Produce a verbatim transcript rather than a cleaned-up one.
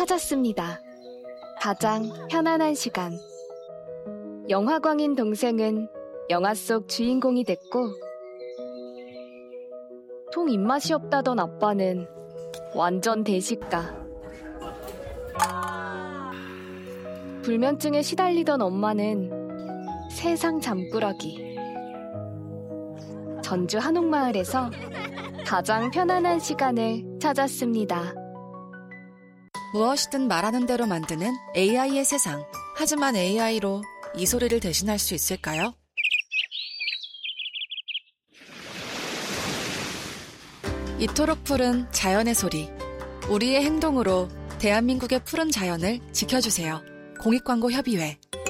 찾았습니다. 가장 편안한 시간. 영화광인 동생은 영화 속 주인공이 됐고, 통 입맛이 없다던 아빠는 완전 대식가. 불면증에 시달리던 엄마는 세상 잠꾸러기. 전주 한옥마을에서 가장 편안한 시간을 찾았습니다. 무엇이든 말하는 대로 만드는 에이아이의 세상. 하지만 에이아이로 이 소리를 대신할 수 있을까요? 이토록 푸른 자연의 소리. 우리의 행동으로 대한민국의 푸른 자연을 지켜주세요. 공익광고협의회